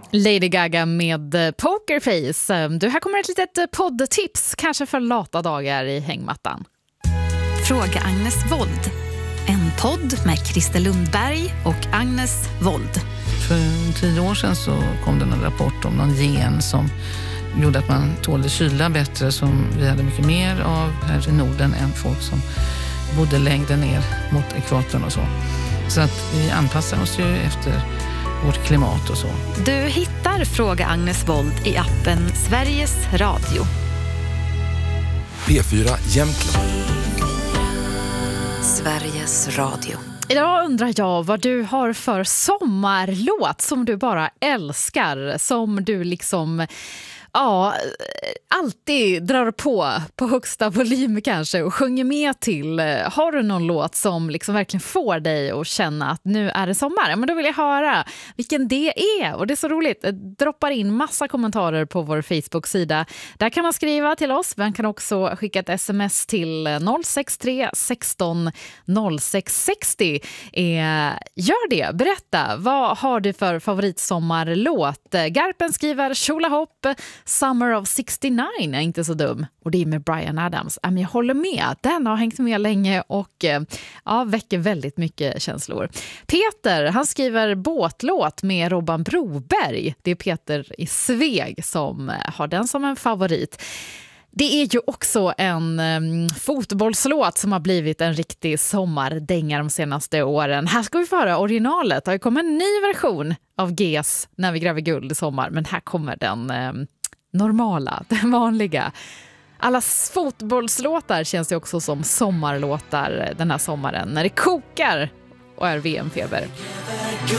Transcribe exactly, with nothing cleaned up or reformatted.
Lady Gaga med Pokerface. Du, här kommer ett litet poddtips, kanske för lata dagar i hängmattan. Fråga Agnes Wold. En podd med Christer Lundberg och Agnes Wold. För tio år sedan så kom det en rapport om någon gen som gjorde att man tålde kyla bättre, som vi hade mycket mer av här i Norden än folk som bodde längre ner mot ekvatorn och så. Så att vi anpassar oss ju efter vårt klimat och så. Du hittar Fråga Agnes Wold i appen Sveriges Radio. P fyra Jämtland. Sveriges Radio. Idag undrar jag vad du har för sommarlåt som du bara älskar, som du liksom ja, alltid drar på på högsta volym kanske och sjunger med till. Har du någon låt som liksom verkligen får dig att känna att nu är det sommar? Men då vill jag höra vilken det är. Och det är så roligt. Det droppar in massa kommentarer på vår Facebook-sida. Där kan man skriva till oss. Man kan också skicka ett sms till noll sex tre sexton noll sex sextio. Eh, gör det. Berätta. Vad har du för favoritsommarlåt? Garpen skriver Chola Hopp. Summer of sextionio är inte så dum. Och det är med Bryan Adams. Jag håller med. Den har hängt med länge och ja, väcker väldigt mycket känslor. Peter, han skriver båtlåt med Robban Broberg. Det är Peter i Sveg som har den som en favorit. Det är ju också en um, fotbollslåt som har blivit en riktig sommardänga de senaste åren. Här ska vi få höra originalet. Det har kommit en ny version av G S När vi gräver guld i sommar. Men här kommer den um, normala, den vanliga. Alla fotbollslåtar känns ju också som sommarlåtar den här sommaren. När det kokar och är V M-feber.